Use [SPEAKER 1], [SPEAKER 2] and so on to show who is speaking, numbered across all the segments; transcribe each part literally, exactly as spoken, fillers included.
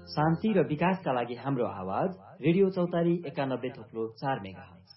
[SPEAKER 1] शान्ति र विकासका लागि हाम्रो आवाज रेडियो चौतारी एकानब्बे थोप्लो चार मेगाहर्ज।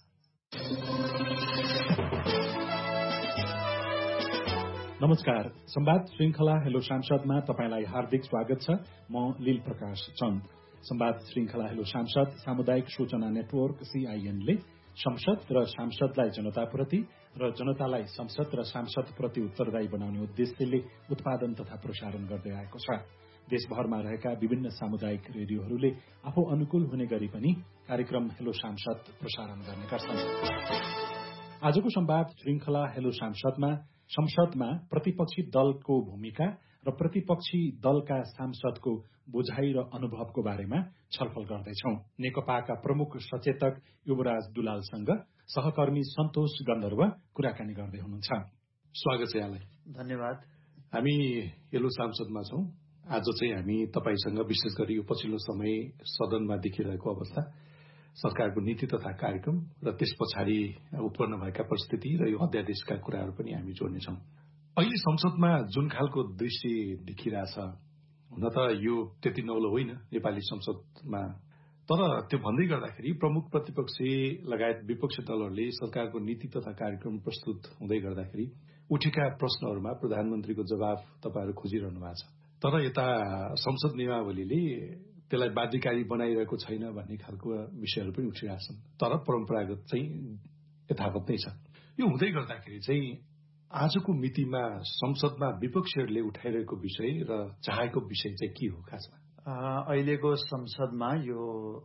[SPEAKER 2] नमस्कार, संवाद श्रृंखला हेलो सांसदमा तपाईलाई हार्दिक स्वागत छ। म लील प्रकाश चन्द। संवाद श्रृंखला हेलो सांसद सामुदायिक सूचना नेटवर्क सीआईएनले संसद र सांसदलाई जनताप्रति र जनतालाई संसद र सांसदप्रति उत्तरदायी बनाउने उद्देश्यले उत्पादन तथा प्रसारण गर्दै आएको छ। देशभरमा रहेका विभिन्न सामुदायिक रेडियोहरूले आफू अनुकूल हुने गरी पनि कार्यक्रम हेलो सांसद प्रसारण गर्ने गर्छन्। आजको संवाद श्रृंखला हेलो सांसदमा संसदमा प्रतिपक्षी दलको भूमिका र प्रतिपक्षी दलका सांसदको बुझाइ र अनुभवको बारेमा छलफल गर्दैछौं। नेकपाका प्रमुख सचेतक युवराज दुलालसँग सहकर्मी सन्तोष गन्धर्व कुराकानी गर्दै हुनुहुन्छ।
[SPEAKER 3] स्वागत छ यहाँलाई।
[SPEAKER 1] धन्यवाद।
[SPEAKER 3] हामी हेलो सांसदमा छौं। आज चाहिँ हामी तपाईसँग विशेष गरी यो पछिल्लो समय सदनमा देखिरहेको अवस्था, सरकारको नीति तथा कार्यक्रम र त्यस पछाडि उत्पन्न भएका परिस्थिति र यो अध्यादेशका कुराहरू पनि हामी जोड्नेछौं। अहिले संसदमा जुन खालको दृश्य देखिरहेछ, हुन त यो त्यति नौलो होइन नेपाली संसदमा, तर त्यो भन्दै गर्दाखेरि प्रमुख प्रतिपक्षी लगायत विपक्षी दलहरूले सरकारको नीति तथा कार्यक्रम प्रस्तुत हुँदै गर्दाखेरि उठेका प्रश्नहरूमा प्रधानमन्त्रीको जवाफ तपाईहरू खोजिरहनु भएको छ। तर यता संसद नियमावलीले त्यसलाई बाध्यकारी बनाइरहेको छैन भन्ने खालको विषयहरू पनि उठिरहेछन्। तर परम्परागत चाहिँ यथावत नै छ। यो हुँदै गर्दाखेरि चाहिँ आजको मितिमा संसदमा विपक्षीहरूले उठाइरहेको विषय र चाहेको विषय चाहिँ के हो खासमा?
[SPEAKER 4] अहिलेको संसदमा यो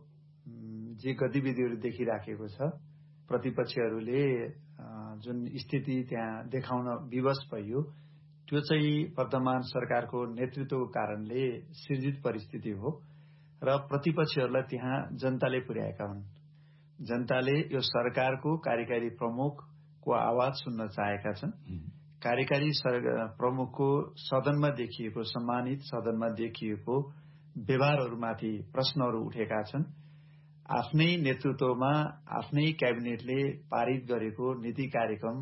[SPEAKER 4] जे गतिविधिहरू देखिराखेको छ, प्रतिपक्षीहरूले जुन स्थिति त्यहाँ देखाउन विवश भयो, त्यो चाहिँ वर्तमान सरकारको नेतृत्वको कारणले सृजित परिस्थिति हो र प्रतिपक्षीहरूलाई त्यहाँ जनताले पुर्याएका हुन्। जनताले यो सरकारको कार्यकारी प्रमुखको आवाज सुन्न चाहेका छन्। कार्यकारी प्रमुखको सदनमा देखिएको, सम्मानित सदनमा देखिएको व्यवहारहरूमाथि प्रश्नहरू उठेका छन्। आफ्नै नेतृत्वमा आफ्नै क्याबिनेटले पारित गरेको नीति कार्यक्रम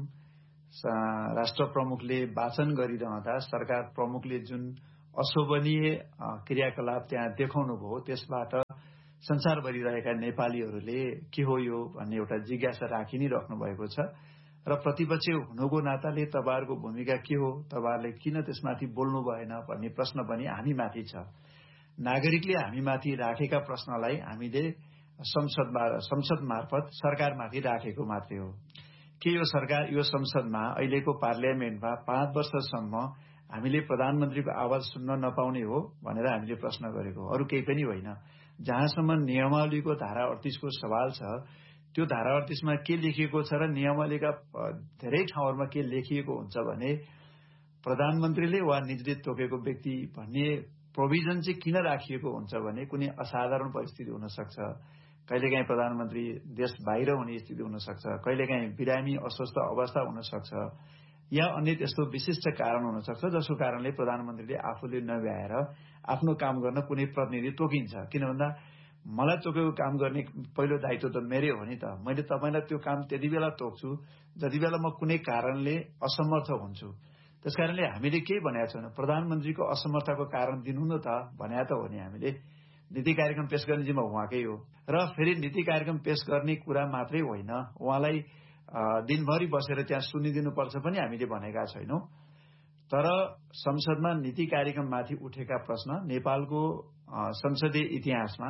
[SPEAKER 4] राष्ट्र प्रमुखले वाचन गरिरहँदा सरकार प्रमुखले जुन अशोभनीय क्रियाकलाप त्यहाँ देखाउनु भयो, त्यसबाट संसारभरि रहेका नेपालीहरूले के हो यो भन्ने एउटा जिज्ञासा राखि नै राख्नु भएको छ र प्रतिपक्ष हुनुको नाताले तपाईहरूको भूमिका के हो, तपाईहरूले किन त्यसमाथि बोल्नु भएन भन्ने प्रश्न पनि हामीमाथि छ। नागरिकले हामीमाथि राखेका प्रश्नलाई हामीले संसदमा संसद मार्फत सरकारमाथि राखेको मात्रै हो। के यो सरकार यो संसदमा अहिलेको पार्लियामेन्टमा पाँच वर्षसम्म हामीले प्रधानमन्त्रीको आवाज सुन्न नपाउने हो भनेर हामीले प्रश्न गरेको, अरू केही पनि होइन। जहाँसम्म नियमावलीको धारा अडतिसको सवाल छ, त्यो धारा अडतिसमा के लेखिएको छ र नियमावलीका धेरै ठाउँहरूमा के लेखिएको हुन्छ भने प्रधानमन्त्रीले वा निजले तोकेको व्यक्ति भन्ने प्रोभिजन चाहिँ किन राखिएको हुन्छ भने कुनै असाधारण परिस्थिति हुन सक्छ, कहिलेकाहीँ प्रधानमन्त्री देश बाहिर हुने स्थिति हुन सक्छ, कहिलेकाहीँ बिरामी अस्वस्थ अवस्था हुन सक्छ, या अन्य त्यस्तो विशिष्ट कारण हुन सक्छ जसको कारणले प्रधानमन्त्रीले आफूले नभ्याएर आफ्नो काम गर्न कुनै प्रतिनिधि तोकिन्छ। किन भन्दा मलाई तोकेको काम गर्ने पहिलो दायित्व त मेरै हो नि त। मैले तपाईँलाई त्यो काम त्यति बेला तोक्छु जति बेला म कुनै कारणले असमर्थ हुन्छु। त्यसकारणले हामीले के भनेका छौँ, प्रधानमन्त्रीको असमर्थको कारण दिनु न त भने त हो नि। हामीले नीति कार्यक्रम पेश गर्ने जिम्मा उहाँकै हो र फेरि नीति कार्यक्रम पेश गर्ने कुरा मात्रै होइन, उहाँलाई दिनभरि बसेर त्यहाँ सुनिदिनुपर्छ पनि हामीले भनेका छैनौं। तर संसदमा नीति कार्यक्रममाथि उठेका प्रश्न नेपालको संसदीय इतिहासमा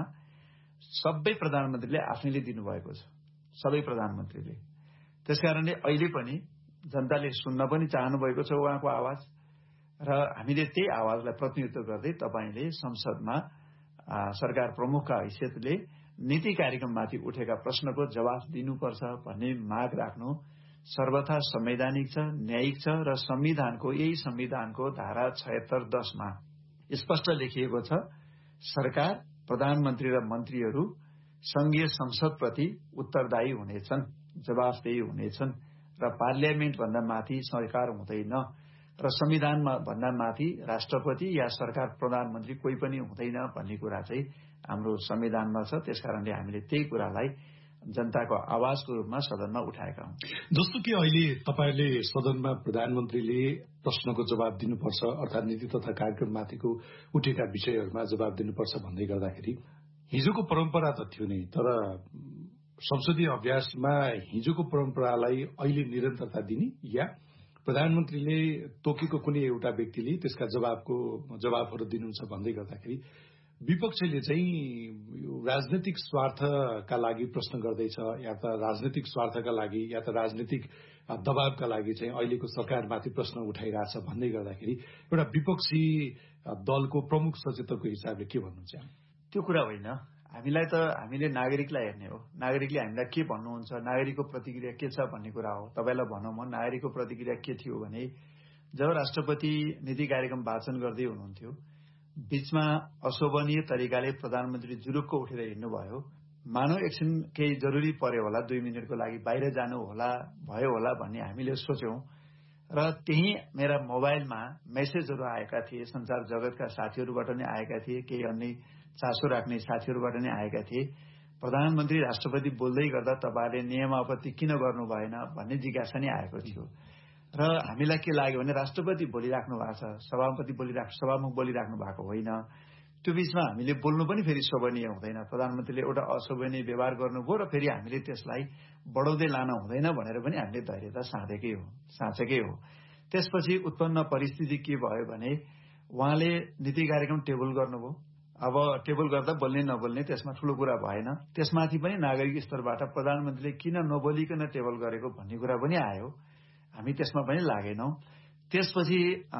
[SPEAKER 4] सबै प्रधानमन्त्रीले आफैले दिनुभएको छ, सबै प्रधानमन्त्रीले। त्यसकारणले अहिले पनि जनताले सुन्न पनि चाहनु भएको छ उहाँको आवाज र हामीले त्यही आवाजलाई प्रतिनिधित्व गर्दै तपाईले संसदमा सरकार प्रमुखका हैसियतले नीति कार्यक्रममाथि उठेका प्रश्नको जवाफ दिनुपर्छ भन्ने माग राख्नु सर्वथा संवैधानिक छ, न्यायिक छ र संविधानको यही संविधानको धारा छयत्तर दशमा स्पष्ट लेखिएको छ, सरकार, प्रधानमन्त्री र मन्त्रीहरू संघीय संसदप्रति उत्तरदायी हुनेछन्, जवाफदेही हुनेछन् र पार्लियामेन्ट भन्दा माथि सरकार हुँदैन र संविधानमा भन्दा माथि राष्ट्रपति या सरकार प्रधानमन्त्री कोही पनि हुँदैन भन्ने कुरा चाहिँ हाम्रो संविधानमा छ। त्यसकारणले हामीले त्यही कुरालाई जनताको आवाजको रूपमा सदनमा उठाएका हौं।
[SPEAKER 3] जस्तो कि अहिले तपाईले सदनमा प्रधानमन्त्रीले प्रश्नको जवाब दिनुपर्छ, अर्थात् नीति तथा कार्यक्रममाथिको उठेका विषयहरूमा जवाब दिनुपर्छ भन्दै गर्दाखेरि हिजोको परम्परा त थियो नै, तर संसदीय अभ्यासमा हिजोको परम्परालाई अहिले निरन्तरता दिने या प्रधानमन्त्रीले तोकेको कुनै एउटा व्यक्तिले त्यसका जवाबको जवाबहरू दिनुहुन्छ भन्दै गर्दाखेरि विपक्षले चाहिँ राजनैतिक स्वार्थका लागि प्रश्न गर्दैछ या त राजनैतिक स्वार्थका लागि या त राजनैतिक दबावका लागि चाहिँ अहिलेको सरकारमाथि प्रश्न उठाइरहेछ भन्दै गर्दाखेरि एउटा विपक्षी दलको प्रमुख सचेतकको हिसाबले के भन्नुहुन्छ?
[SPEAKER 4] त्यो कुरा होइन। हामीलाई त हामीले नागरिकलाई हेर्ने हो, नागरिकले हामीलाई के भन्नुहुन्छ, नागरिकको प्रतिक्रिया के छ भन्ने कुरा हो। तपाईँलाई भनौँ म नागरिकको प्रतिक्रिया के थियो भने जब राष्ट्रपति नीति कार्यक्रम वाचन गर्दै हुनुहुन्थ्यो, बीचमा अशोभनीय तरिकाले प्रधानमन्त्री जुरुक्क उठेर हिँड्नुभयो। मानव एकछिन केही जरुरी पर्यो होला, दुई मिनटको लागि बाहिर जानु होला भयो होला भन्ने हामीले सोच्यौं र त्यही मेरा मोबाइलमा मेसेजहरू आएका थिए, संचार जगतका साथीहरूबाट नै आएका थिए, केही अन्य चासो राख्ने साथीहरूबाट नै आएका थिए। प्रधानमन्त्री राष्ट्रपति बोल्दै गर्दा तपाईँले नियमावली किन गर्नु भएन भन्ने जिज्ञासा नै आएको थियो र हामीलाई के लाग्यो भने राष्ट्रपति बोलिराख्नु भएको छ, सभापति बोलिराख्नु सभामुख बोलिराख्नु भएको होइन। त्यो बीचमा हामीले बोल्नु पनि फेरि शोभनीय हुँदैन। प्रधानमन्त्रीले एउटा अशोभनीय व्यवहार गर्नुभयो र फेरि हामीले त्यसलाई बढाउँदै लान हुँदैन भनेर पनि हामीले धैर्यता साधेकै हो साँचेकै हो। त्यसपछि उत्पन्न परिस्थिति के भयो भने उहाँले नीति कार्यक्रम टेबल गर्नुभयो। अब टेबल गर्दा बोल्ने नबोल्ने त्यसमा ठूलो कुरा भएन। त्यसमाथि पनि नागरिक स्तरबाट प्रधानमन्त्रीले किन नबोलिकन टेबल गरेको भन्ने कुरा पनि आयो। हामी त्यसमा पनि लागेनौं। त्यसपछि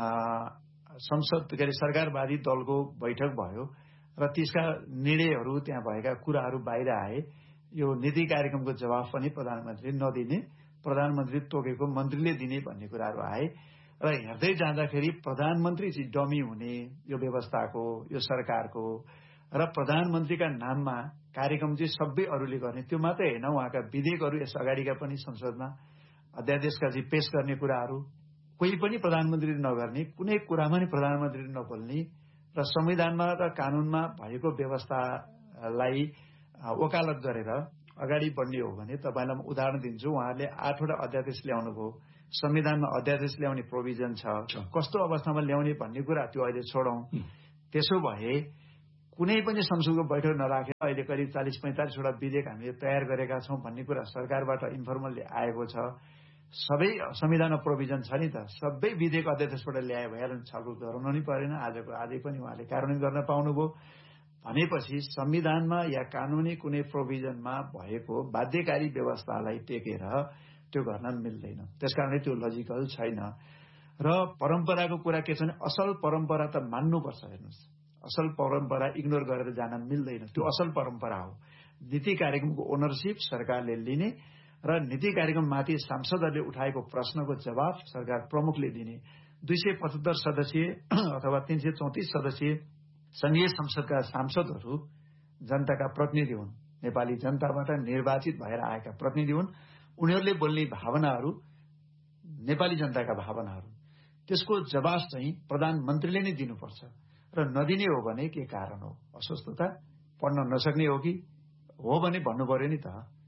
[SPEAKER 4] संसद के अरे सरकारवादी दलको बैठक भयो र त्यसका निर्णयहरू त्यहाँ भएका कुराहरू बाहिर आए। यो नीति कार्यक्रमको जवाफ पनि प्रधानमन्त्रीले नदिने, प्रधानमन्त्री तोकेको मन्त्रीले दिने भन्ने कुराहरू आए र हेर्दै जाँदाखेरि प्रधानमन्त्री चाहिँ डमी हुने यो व्यवस्थाको, यो सरकारको र प्रधानमन्त्रीका नाममा कार्यक्रम चाहिँ सबै अरूले गर्ने। त्यो मात्रै होइन, उहाँका विधेयकहरू यस अगाडिका पनि संसदमा अध्यादेशका चाहिँ पेश गर्ने कुराहरू कोही पनि प्रधानमन्त्रीले नगर्ने, कुनै कुरामा नि प्रधानमन्त्रीले नबोल्ने र संविधानमा र कानूनमा भएको व्यवस्थालाई वकालत गरेर अगाडि बढ्ने हो भने तपाईँलाई म उदाहरण दिन्छु। उहाँहरूले आठवटा अध्यादेश ल्याउनु भयो, संविधानमा अध्यादेश ल्याउने प्रोभिजन छ, कस्तो अवस्थामा ल्याउने भन्ने कुरा त्यो अहिले छोडौं। त्यसो भए कुनै पनि संसदको बैठक नराखेर अहिले करिब चालीस पैंतालीसवटा विधेयक हामीले तयार गरेका छौं भन्ने कुरा सरकारबाट इन्फर्मलले आएको छ। सबै संविधानमा प्रोभिजन छ नि त, सबै विधेयक अध्यादेशबाट ल्याए भइहाल्यो, छलफल गराउनु नै परेन। आजको आजै पनि उहाँले कार्यान्वयन गर्न पाउनुभयो भनेपछि संविधानमा या कानूनी कुनै प्रोभिजनमा भएको बाध्यकारी व्यवस्थालाई टेकेर त्यो गर्न मिल्दैन। त्यसकारणले त्यो लजिकल छैन। र परम्पराको कुरा के छ भने असल परम्परा त मान्नुपर्छ। हेर्नुहोस्, असल परम्परा इग्नोर गरेर जान मिल्दैन। त्यो असल परम्परा हो। नीति कार्यक्रमको ओनरशिप सरकारले लिने र नीति कार्यक्रममाथि सांसदहरूले उठाएको प्रश्नको जवाब सरकार प्रमुखले दिने। दुई सय पचहत्तर सदस्यीय अथवा तीन सय चौतिस सदस्यीय संघीय संसदका सांसदहरू जनताका प्रतिनिधि हुन्, नेपाली जनताबाट निर्वाचित भएर आएका प्रतिनिधि हुन्। उनीहरूले बोल्ने भावनाहरू नेपाली जनताका भावनाहरू, त्यसको जवाब चाहिँ प्रधानमन्त्रीले नै दिनुपर्छ। र नदिने हो भने के कारण हो? अस्वस्थता, पढ्न नसक्ने हो कि हो भने भन्नु पर्यो नि त।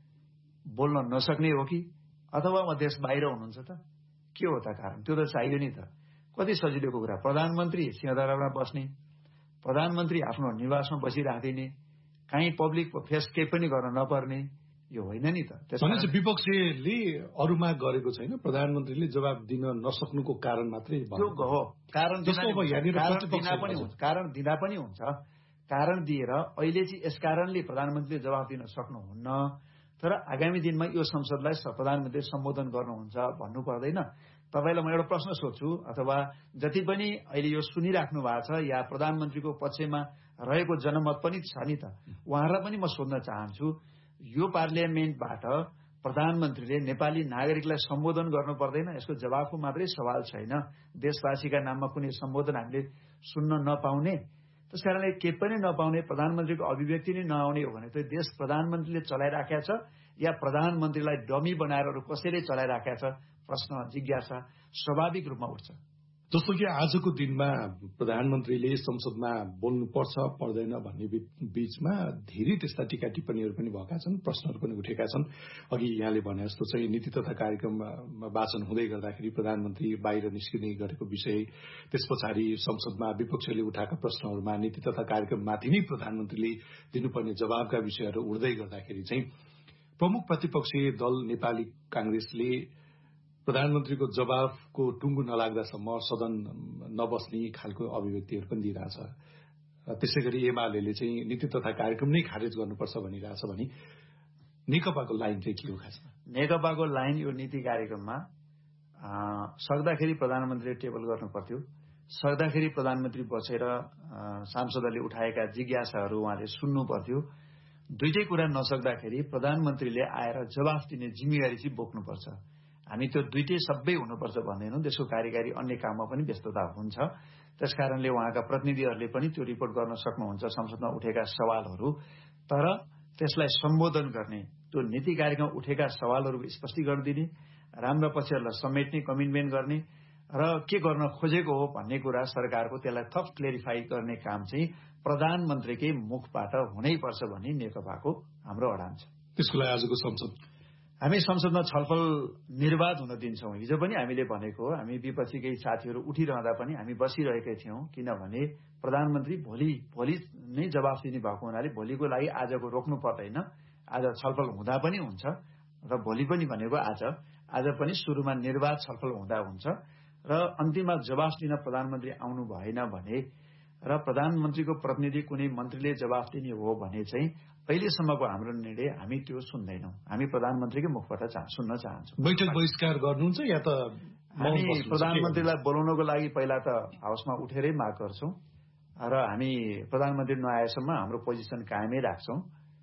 [SPEAKER 4] बोल्न नसक्ने हो कि अथवा म देश बाहिर हुनुहुन्छ त, के हो त कारण? त्यो त चाहियो नि त। कति सजिलोको कुरा। प्रधानमन्त्री सिंहदरबारमा बस्ने, प्रधानमन्त्री आफ्नो निवासमा बसिराखिदिने, काहीँ पब्लिक फेस केही पनि गर्न नपर्ने, यो होइन नि त।
[SPEAKER 3] त्यसपछि विपक्षले अरूमा गरेको छैन, प्रधानमन्त्रीले जवाब दिन नसक्नुको कारण मात्रै
[SPEAKER 4] त्यो हो। कारण दिना पनि हुन्छ, कारण दिँदा पनि हुन्छ। कारण दिएर अहिले चाहिँ यस कारणले प्रधानमन्त्रीले जवाब दिन सक्नुहुन्न, तर आगामी दिनमा यो संसदलाई प्रधानमन्त्रीले सम्बोधन गर्नुहुन्छ भन्नु पर्दैन। तपाईलाई म एउटा प्रश्न सोध्छु, अथवा जति पनि अहिले यो सुनिराख्नु भएको छ या प्रधानमन्त्रीको पक्षमा रहेको जनमत पनि छ नि त, उहाँहरूलाई पनि म सोध्न चाहन्छु, यो पार्लियामेन्टबाट प्रधानमन्त्रीले नेपाली नागरिकलाई सम्बोधन गर्नु पर्दैन? यसको जवाफको मात्रै सवाल छैन। देशवासीका नाममा कुनै सम्बोधन हामीले सुन्न नपाउने, त्यसकारणले के पनि नपाउने, प्रधानमन्त्रीको अभिव्यक्ति नै नआउने हो भने त देश प्रधानमन्त्रीले चलाइराखेका छ या प्रधानमन्त्रीलाई डमी बनाएर कसैले चलाइराखेका छ? प्रश्न, जिज्ञासा स्वाभाविक रूपमा उठ्छ।
[SPEAKER 3] जस्तो कि आजको दिनमा प्रधानमन्त्रीले संसदमा बोल्नुपर्छ पर्दैन भन्ने बीचमा धेरै त्यस्ता टीका टिप्पणीहरू पनि भएका छन्, प्रश्नहरू पनि उठेका छन्। अघि यहाँले भने जस्तो चाहिँ नीति तथा कार्यक्रममा वाचन हुँदै गर्दाखेरि प्रधानमन्त्री बाहिर निस्किने गरेको विषय, त्यस पछाडि संसदमा विपक्षले उठाएका प्रश्नहरूमा नीति तथा कार्यक्रममाथि नै प्रधानमन्त्रीले दिनुपर्ने जवाबका विषयहरू उठ्दै गर्दाखेरि चाहिँ प्रमुख प्रतिपक्षीय दल नेपाली कांग्रेसले प्रधानमन्त्रीको जवाफको टुङ्गो नलाग्दासम्म सदन नबस्ने खालको अभिव्यक्तिहरू पनि दिइरहेछ। त्यसै गरी एमाले चाहिँ नीति तथा कार्यक्रम नै खारेज गर्नुपर्छ भनिरहेछ भने नेकपाको लाइन चाहिँ के हो खासमा?
[SPEAKER 4] नेकपाको लाइन यो नीति कार्यक्रममा सक्दाखेरि प्रधानमन्त्रीले टेबल गर्नु पर्थ्यो, सक्दाखेरि प्रधानमन्त्री बसेर सांसदहरूले उठाएका जिज्ञासाहरू उहाँले सुन्नु पर्थ्यो। दुईटै कुरा नसक्दाखेरि प्रधानमन्त्रीले आएर जवाफ दिने जिम्मेवारी चाहिँ बोक्नुपर्छ। हामी त्यो दुईटै सबै हुनुपर्छ भन्दैनौँ, त्यसको कार्यकारी अन्य काममा पनि व्यस्तता हुन्छ। त्यसकारणले उहाँका प्रतिनिधिहरूले पनि त्यो रिपोर्ट गर्न सक्नुहुन्छ संसदमा उठेका सवालहरू, तर त्यसलाई सम्बोधन गर्ने, त्यो नीति कार्यक्रम उठेका सवालहरूको स्पष्टीकरण दिने, राम्रा पक्षहरूलाई समेट्ने, कमिटमेन्ट गर्ने र के गर्न खोजेको हो भन्ने कुरा सरकारको त्यसलाई थप क्लेरिफाई गर्ने काम चाहिँ प्रधानमन्त्रीकै मुखबाट हुनैपर्छ भन्ने नेकपाको हाम्रो अडान छ।
[SPEAKER 3] त्यसको लागि आजको संसद
[SPEAKER 4] हामी संसदमा छलफल निर्वाध हुन दिन्छौँ। हिजो पनि हामीले भनेको, हामी विपक्षीकै साथीहरू उठिरहँदा पनि हामी बसिरहेकै थियौँ, किनभने प्रधानमन्त्री भोलि भोलि नै जवाफ दिने भएको हुनाले भोलिको लागि आजको रोक्नु पर्दैन। आज छलफल हुँदा पनि हुन्छ र भोलि पनि भनेको आज आज पनि सुरुमा निर्वाध छलफल हुँदा हुन्छ र अन्तिममा जवाफ दिन प्रधानमन्त्री आउनु भएन भने र प्रधानमन्त्रीको प्रतिनिधि कुनै मन्त्रीले जवाफ दिने हो भने चाहिँ अहिलेसम्मको हाम्रो निर्णय हामी त्यो सुन्दैनौँ। हामी प्रधानमन्त्रीकै मुखबाट सुन्न चाहन्छौँ।
[SPEAKER 3] बैठक बहिष्कार गर्नुहुन्छ या त
[SPEAKER 4] हामी प्रधानमन्त्रीलाई बोलाउनको लागि पहिला त हाउसमा उठेरै माग गर्छौँ र हामी प्रधानमन्त्री नआएसम्म हाम्रो पोजिसन कायमै राख्छौँ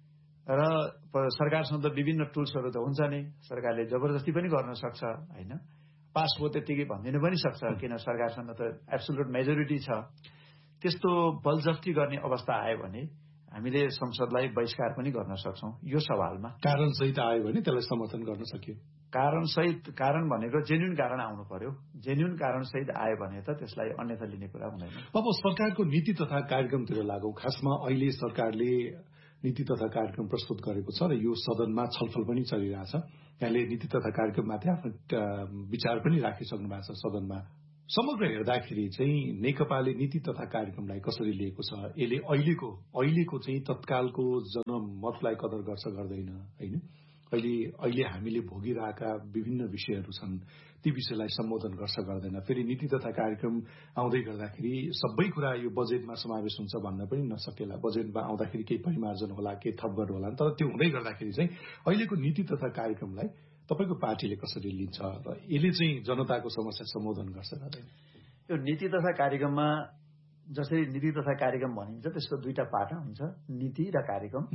[SPEAKER 4] र सरकारसँग त विभिन्न टुल्सहरू त हुन्छ नै। सरकारले जबरजस्ती पनि गर्न सक्छ, होइन, पास हो त्यतिकै भनिदिनु पनि सक्छ, किन सरकारसँग त एब्सोल्युट मेजोरिटी छ। त्यस्तो बलजफ्ती गर्ने अवस्था आयो भने हामीले संसदलाई बहिष्कार पनि गर्न सक्छौँ। यो सवालमा
[SPEAKER 3] कारण सहित आयो भने त्यसलाई समर्थन गर्न सकियो।
[SPEAKER 4] कारण सहित, कारण भनेको जेन्युन कारण आउनु पर्यो। जेन्युन कारण सहित आयो भने त त्यसलाई अन्यथा लिने कुरा हुँदैन।
[SPEAKER 3] अब सरकारको नीति तथा कार्यक्रमतिर लागौँ। खासमा अहिले सरकारले नीति तथा कार्यक्रम प्रस्तुत गरेको छ र यो सदनमा छलफल पनि चलिरहेछ। यहाँले नीति तथा कार्यक्रममाथि आफ्नो विचार पनि राखिसक्नु भएको छ सदनमा। समग्र हेर्दाखेरि चाहिँ नेकपाले नीति तथा कार्यक्रमलाई कसरी लिएको छ? यसले अहिलेको अहिलेको चाहिँ तत्कालको जनमतलाई कदर गर्छ गर्दैन, होइन? अहिले अहिले हामीले भोगिरहेका विभिन्न विषयहरू छन्, ती विषयलाई सम्बोधन गर्छ गर्दैन? फेरि नीति तथा कार्यक्रम आउँदै गर्दाखेरि सबै कुरा यो बजेटमा समावेश हुन्छ भन्न पनि नसकेला। बजेटमा आउँदाखेरि केही परिमार्जन होला, केही थपगढ होला, तर त्यो हुँदै गर्दाखेरि चाहिँ अहिलेको नीति तथा कार्यक्रमलाई तपाईँको पार्टीले कसरी लिन्छ र यसले चाहिँ जनताको समस्या सम्बोधन गर्छ गर्दैन?
[SPEAKER 4] यो नीति तथा कार्यक्रममा जसरी नीति तथा कार्यक्रम भनिन्छ त्यसको दुईटा पाटा हुन्छ, नीति र कार्यक्रम।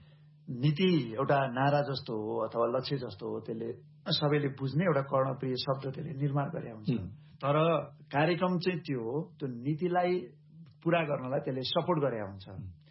[SPEAKER 4] नीति एउटा नारा जस्तो हो अथवा लक्ष्य जस्तो हो, त्यसले सबैले बुझ्ने एउटा कर्णप्रिय शब्द त्यसले निर्माण गरे हुन्छ। तर कार्यक्रम चाहिँ त्यो हो, त्यो नीतिलाई पूरा गर्नलाई त्यसले सपोर्ट गरे हुन्छ।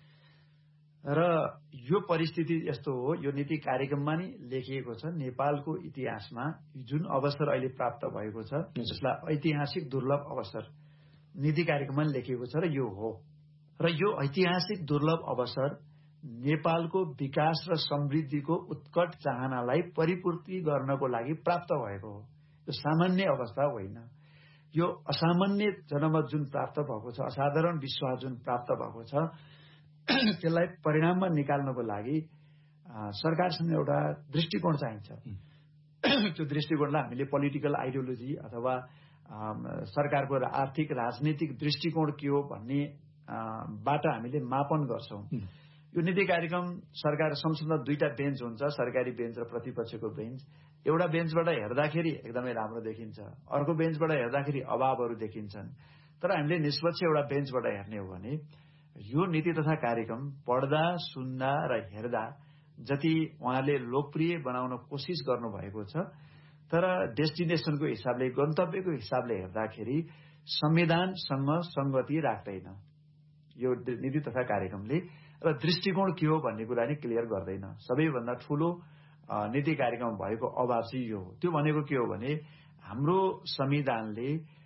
[SPEAKER 4] र यो परिस्थिति यस्तो हो, यो नीति कार्यक्रममा नि लेखिएको छ नेपालको इतिहासमा जुन अवसर अहिले प्राप्त भएको छ त्यसलाई ऐतिहासिक दुर्लभ अवसर नीति कार्यक्रममा लेखिएको छ र यो हो। र यो ऐतिहासिक दुर्लभ अवसर नेपालको विकास र समृद्धिको उत्कट चाहनालाई परिपूर्ति गर्नको लागि प्राप्त भएको हो। यो सामान्य अवस्था होइन। यो असामान्य जनमत जुन प्राप्त भएको छ, असाधारण विश्वास जुन प्राप्त भएको छ, त्यसलाई परिणाममा निकाल्नको लागि सरकारसँग एउटा दृष्टिकोण चाहिन्छ। त्यो दृष्टिकोणलाई हामीले पोलिटिकल आइडियोलोजी अथवा सरकारको आर्थिक राजनीतिक दृष्टिकोण के हो भन्ने बाट हामीले मापन गर्छौँ। यो नीति कार्यक्रम सरकार संसदमा दुईटा बेन्च हुन्छ, सरकारी बेन्च र प्रतिपक्षको बेन्च। एउटा बेन्चबाट हेर्दाखेरि एकदमै राम्रो देखिन्छ, अर्को बेन्चबाट हेर्दाखेरि अभावहरू देखिन्छन्। तर हामीले निष्पक्ष एउटा बेन्चबाट हेर्ने हो भने यो नीति तथा कार्यक्रम पढ्दा, सुन्दा र हेर्दा जति उहाँले लोकप्रिय बनाउन कोसिस गर्नुभएको छ, तर डेस्टिनेसनको हिसाबले, गन्तव्यको हिसाबले हेर्दाखेरि संविधानसँग संगति राख्दैन यो नीति तथा कार्यक्रमले। र दृष्टिकोण के हो भन्ने कुरा नि क्लियर गर्दैन। सबैभन्दा ठूलो नीति कार्यक्रम भएको अभाव चाहिँ यो हो। त्यो भनेको के हो भने हाम्रो संविधानले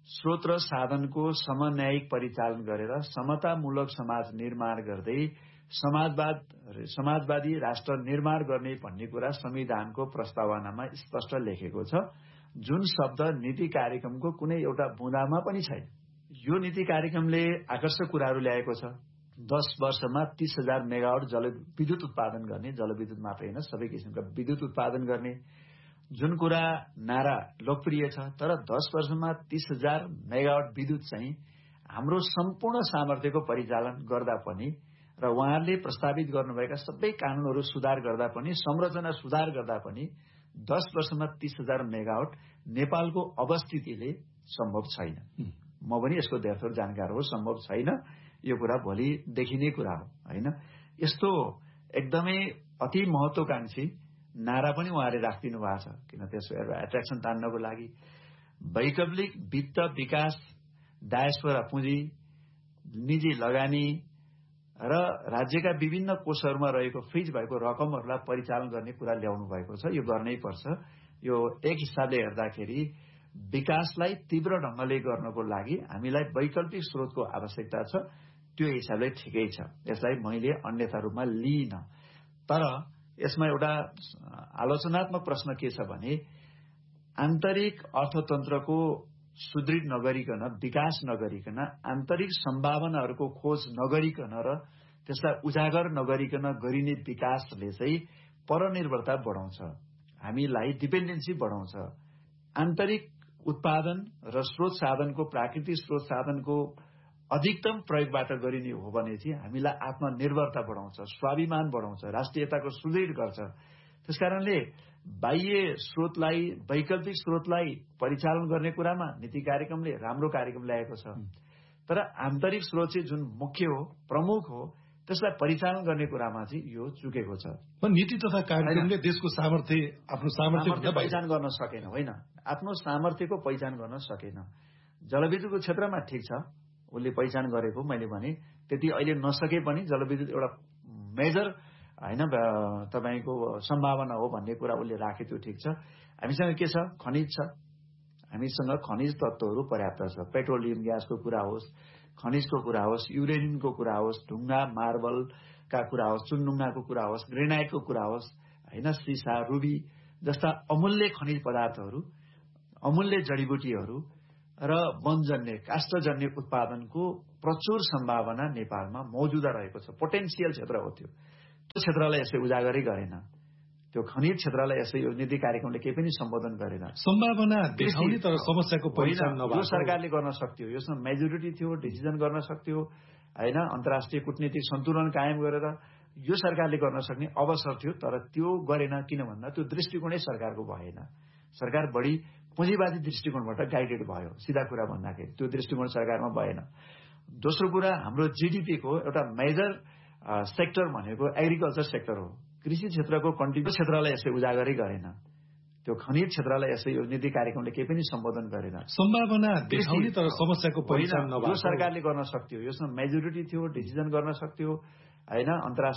[SPEAKER 4] स्रोत र साधनको समन्यायिक परिचालन गरेर समतामूलक समाज निर्माण गर्दै समाजवाद समाजवादी राष्ट्र निर्माण गर्ने भन्ने कुरा संविधानको प्रस्तावनामा स्पष्ट लेखेको छ, जुन शब्द नीति कार्यक्रमको कुनै एउटा बुँदामा पनि छैन। यो नीति कार्यक्रमले आकर्षक कुराहरू ल्याएको छ। दस वर्षमा तीस हजार मेगावाट जलविद्युत उत्पादन गर्ने, जलविद्युत मात्रै होइन सबै किसिमका विद्युत उत्पादन गर्ने, जुन कुरा नारा लोकप्रिय छ। तर दस वर्षमा तीस हजार मेगावाट विद्युत चाहिँ हाम्रो सम्पूर्ण सामर्थ्यको परिचालन गर्दा पनि र उहाँहरूले प्रस्तावित गर्नुभएका सबै कानूनहरू सुधार गर्दा पनि, संरचना सुधार गर्दा पनि दस वर्षमा तीस हजार मेगावाट नेपालको अवस्थितिले सम्भव छैन। म पनि यसको धेरथोर जानकार हो, सम्भव छैन। यो कुरा भोलि देखिने कुरा हो होइन। यस्तो एकदमै अति महत्वाकांक्षी नारा पनि उहाँले राखिदिनु भएको छ। किन त्यसो एट्र्याक्सन तान्नको लागि वैकल्पिक वित्त विकास, डायस्पोरा पुँजी, निजी लगानी र राज्यका विभिन्न कोषहरूमा रहेको फ्रिज भएको रकमहरूलाई परिचालन गर्ने कुरा ल्याउनु भएको छ। यो गर्नै पर्छ। यो एक हिसाबले हेर्दाखेरि विकासलाई तीव्र ढंगले गर्नको लागि हामीलाई वैकल्पिक स्रोतको आवश्यकता छ। त्यो हिसाबले ठिकै छ, यसलाई मैले अन्यथा रूपमा लिइन। तर यसमा एउटा आलोचनात्मक प्रश्न के छ भने आन्तरिक अर्थतन्त्रको सुदृढ नगरिकन, विकास नगरिकन, आन्तरिक सम्भावनाहरूको खोज नगरिकन र त्यसलाई उजागर नगरिकन गरिने विकासले चाहिँ परनिर्भरता बढाउँछ, हामीलाई डिपेन्डेन्सी बढाउँछ। आन्तरिक उत्पादन र स्रोत साधनको, प्राकृतिक स्रोत साधनको अधिकतम प्रयोगबाट गरिने हो भने चाहिँ हामीलाई आत्मनिर्भरता बढाउँछ, स्वाभिमान बढाउँछ, राष्ट्रियताको सुदृढ गर्छ। त्यसकारणले बाह्य स्रोतलाई, वैकल्पिक स्रोतलाई परिचालन गर्ने कुरामा नीति कार्यक्रमले राम्रो कार्यक्रम ल्याएको छ। तर आन्तरिक स्रोत चाहिँ जुन मुख्य हो, प्रमुख हो, त्यसलाई परिचालन गर्ने कुरामा चाहिँ यो चुकेको छ।
[SPEAKER 3] नीति तथा कार्यक्रमले देशको सामर्थ्य, आफ्नो सामर्थ्य
[SPEAKER 4] पहिचान गर्न सकेन। होइन, आफ्नो सामर्थ्यको पहिचान गर्न सकेन। जलविद्युतको क्षेत्रमा ठिक छ, उसले पहिचान गरेको मैले भने त्यति अहिले नसके पनि जलविद्युत एउटा मेजर होइन तपाईँको सम्भावना हो भन्ने कुरा उसले राखे, त्यो ठिक छ। हामीसँग के छ? खनिज छ। हामीसँग खनिज तत्त्वहरू पर्याप्त छ। पेट्रोलियम ग्यासको कुरा होस्, खनिजको कुरा होस्, युरेनियमको कुरा होस्, ढुङ्गा मार्बलका कुरा होस्, चुनढुङ्गाको कुरा होस्, ग्रेनाइटको कुरा होस् होइन, सिसा, रुबी जस्ता अमूल्य खनिज पदार्थहरू, अमूल्य जडीबुटीहरू र वनजन्य, काष्ठजन्य उत्पादनको प्रचुर सम्भावना नेपालमा मौजुदा रहेको छ। पोटेन्सियल क्षेत्र हो त्यो। त्यो क्षेत्रलाई यसले उजागरै गरेन। त्यो खनिज क्षेत्रलाई यसले यो नीति कार्यक्रमले केही पनि सम्बोधन गरेन।
[SPEAKER 3] सम्भावना देखाउने तर समस्याको पहिचान नभएको।
[SPEAKER 4] यो सरकारले गर्न सक्थ्यो, यसमा मेजोरिटी थियो, डिसिजन गर्न सक्थ्यो होइन, अन्तर्राष्ट्रिय कूटनीतिक सन्तुलन कायम गरेर यो सरकारले गर्न सक्ने अवसर थियो। तर त्यो गरेन। किन भन्दा त्यो दृष्टिकोणै सरकारको भएन। सरकार बढी पुँजीवादी दृष्टिकोणबाट गाइडेड भयो, सिधा कुरा भन्दाखेरि त्यो दृष्टिकोण सरकारमा भएन। दोस्रो कुरा, हाम्रो जीडीपीको एउटा मेजर सेक्टर भनेको एग्रिकल्चर सेक्टर हो। कृषि क्षेत्रको कन्ट्रिब्युट क्षेत्रलाई यसले उजागरै गरेन। त्यो खनिज क्षेत्रलाई यसले यो नीति कार्यक्रमले केही पनि सम्बोधन गरेन।
[SPEAKER 3] सम्भावना देखाउने तर समस्याको पहिचान नभएको।
[SPEAKER 4] यो सरकारले गर्न सक्थ्यो, यसमा मेजोरिटी थियो, डिसिजन गर्न सक्थ्यो होइन, अन्तर्राष्ट्रिय